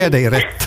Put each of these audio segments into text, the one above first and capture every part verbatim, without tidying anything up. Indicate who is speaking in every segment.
Speaker 1: är dig rätt.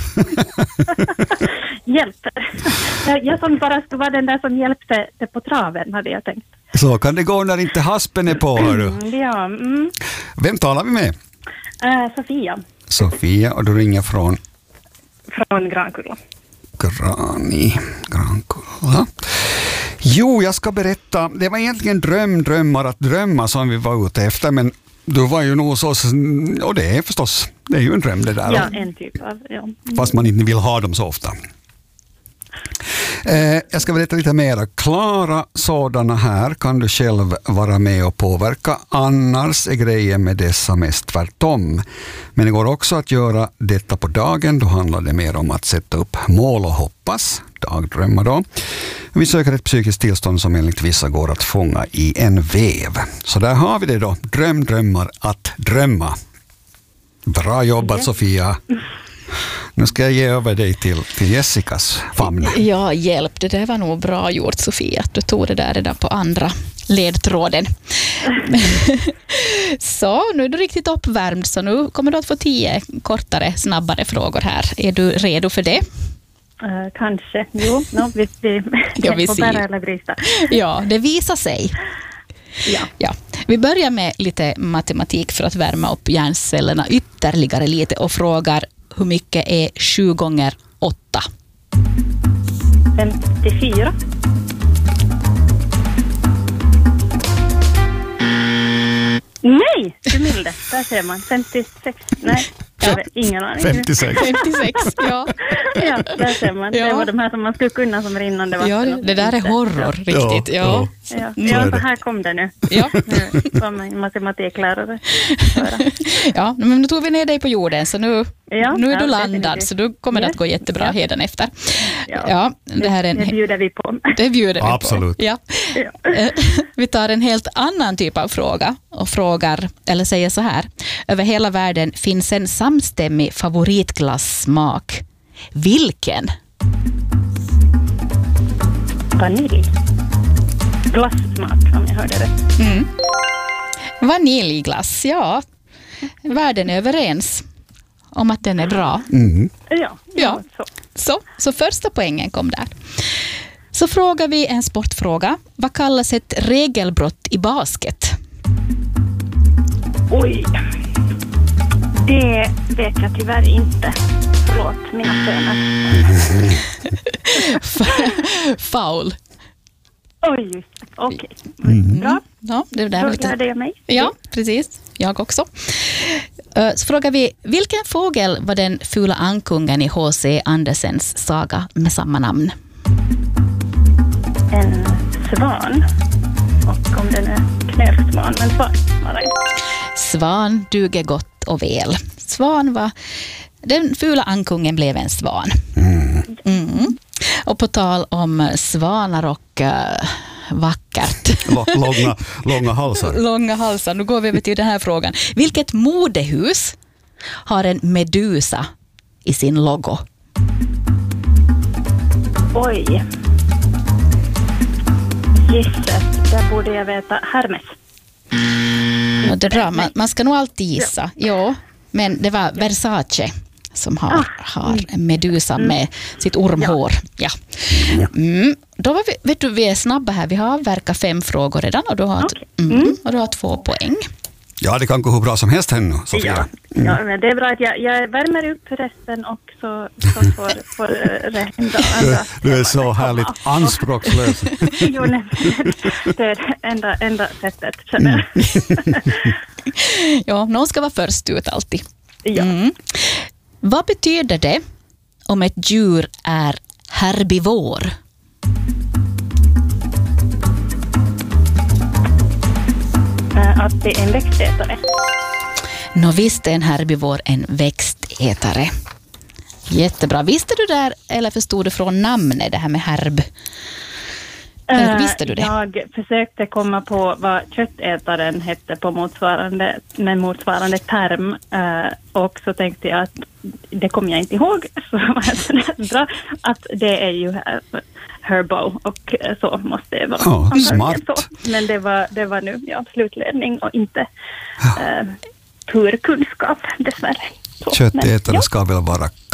Speaker 2: Hjälper. Jag som bara skulle vara den där som hjälpte det på traven, hade jag tänkt.
Speaker 1: Så kan det gå när inte haspen är på, hör du.
Speaker 2: Mm, ja. Mm.
Speaker 1: Vem talar vi med?
Speaker 2: Uh, Sofia.
Speaker 1: Sofia, och du ringer från?
Speaker 2: Från Grankulla.
Speaker 1: Grani, Grankulla. Jo, jag ska berätta. Det var egentligen dröm, drömmar att drömma som vi var ute efter, men du var ju nog så, och det är förstås, det är ju en dröm det där.
Speaker 2: Ja, en typ av, ja. Mm.
Speaker 1: Fast man inte vill ha dem så ofta. Eh, jag ska berätta lite mer. Klara sådana här kan du själv vara med och påverka. Annars är grejen med dessa mest tvärtom. Men det går också att göra detta på dagen. Då handlar det mer om att sätta upp mål och hoppas. Dagdrömmar då. Vi söker ett psykiskt tillstånd som enligt vissa går att fånga i en väv. Så där har vi det då. Dröm, drömmar, att drömma. Bra jobbat, ja. Sofia. Nu ska jag ge över dig till, till Jessicas famn.
Speaker 3: Ja, hjälp. Det där var nog bra gjort, Sofia. Att du tog det där redan på andra ledtråden. Så, nu är du riktigt uppvärmd. Så nu kommer du att få tio kortare, snabbare frågor här. Är du redo för det?
Speaker 2: Uh, kanske. Jo, no, vi, vi,
Speaker 3: ja, vi
Speaker 2: får bära eller brista.
Speaker 3: Ja, det visar sig.
Speaker 2: Ja.
Speaker 3: Ja. Vi börjar med lite matematik för att värma upp hjärncellerna ytterligare lite och frågar: hur mycket är sju gånger åtta?
Speaker 2: femtiofyra. Nej, du milde. Där ser man. femtiosex. Nej, jag har ingen aning.
Speaker 1: femtiosex.
Speaker 3: femtiosex, ja.
Speaker 2: Ja, där ser man.
Speaker 3: Ja.
Speaker 2: Det var de här som man skulle kunna som rinnande vatten.
Speaker 3: Ja, det, det där är horror, riktigt. Ja,
Speaker 1: ja.
Speaker 2: Ja,
Speaker 3: Mm.
Speaker 2: ja, så här kom det nu.
Speaker 3: Ja.
Speaker 2: Nu kom en matematiklärare.
Speaker 3: Ja, men nu tog vi ner dig på jorden, så nu,
Speaker 2: Ja,
Speaker 3: nu är
Speaker 2: ja,
Speaker 3: du landad,
Speaker 2: definitivt.
Speaker 3: så du kommer det
Speaker 2: Yes.
Speaker 3: att gå jättebra
Speaker 2: Ja.
Speaker 3: hädanefter.
Speaker 2: Ja,
Speaker 3: Ja, det här är en...
Speaker 2: Det bjuder vi på.
Speaker 3: Det bjuder vi
Speaker 1: Absolut.
Speaker 3: på. Ja.
Speaker 2: Ja.
Speaker 3: Eh, Vi tar en helt annan typ av fråga och frågar, eller säger så här: över hela världen finns en samstämmig favoritglassmak. Vilken?
Speaker 2: Vanilj. Glassmak, om jag hörde rätt.
Speaker 3: Mm. Vaniljglass, ja. Världen är överens om att den är bra.
Speaker 1: Mm.
Speaker 2: Ja,
Speaker 3: Ja.
Speaker 2: så.
Speaker 3: Så, så första poängen kom där. Så frågar vi en sportfråga. Vad kallas ett regelbrott i basket?
Speaker 2: Oj. Det vet jag tyvärr inte. Förlåt, mina söner.
Speaker 3: Foul.
Speaker 2: Oj, just det. Okej.
Speaker 1: Mm.
Speaker 2: Bra.
Speaker 3: Ja, det där
Speaker 2: Då
Speaker 3: var lite...
Speaker 2: lärde jag mig.
Speaker 3: Ja, precis. Jag också. Eh, Så frågar vi, vilken fågel var den fula ankungen i H C Andersens saga med samma namn?
Speaker 2: En svan. Och om den är knölsvan, men svan var det.
Speaker 3: Svan duger gott och väl. Svan var... Den fula ankungen blev en svan. Mm. Och på tal om svanar och uh, vackert.
Speaker 1: Långa, långa halsar.
Speaker 3: Långa halsar. Nu går vi över till den här frågan. Vilket modehus har en medusa i sin logo?
Speaker 2: Oj. Gisset, där borde jag veta. Hermes.
Speaker 3: Ja, det är bra. Man, man ska nog alltid gissa. Ja, men det var Versace som har,
Speaker 2: Ah.
Speaker 3: har en medusa med sitt ormhår. Ja. Mm. Då var vi, vet du, vi är snabba här. Vi har avverkat fem frågor redan och du har,
Speaker 2: Okej.
Speaker 3: mm,
Speaker 2: Mm.
Speaker 3: och du har två poäng.
Speaker 1: Ja, det kan gå hur bra som helst ännu, Sofia.
Speaker 2: Ja, ja, men det är bra att jag, jag värmer upp resten och så, så får, får det hända.
Speaker 1: Du, du är så härligt anspråkslös.
Speaker 2: Jo, nej, det är det enda, enda sättet, känner jag.
Speaker 3: Ja, någon ska vara först ut alltid.
Speaker 2: Ja.
Speaker 3: Mm. Vad betyder det om ett djur är herbivor?
Speaker 2: Äh, Att det är en växtätare.
Speaker 3: Nå, visst är en herbivor en växtätare. Jättebra. Visste du där, eller förstod du från namnet det här med herb? Eller visste du det?
Speaker 2: Jag försökte komma på vad köttätaren hette på motsvarande, med motsvarande term. Uh, och så tänkte jag att det kommer jag inte ihåg. Så var det bra att det är ju herbo och så måste det vara.
Speaker 1: Ja, smart.
Speaker 2: Så. Men det var, det var nu ja, slutledning och inte uh, pur kunskap dessvärre. Så,
Speaker 1: Köttätare
Speaker 2: men, ja.
Speaker 1: ska väl vara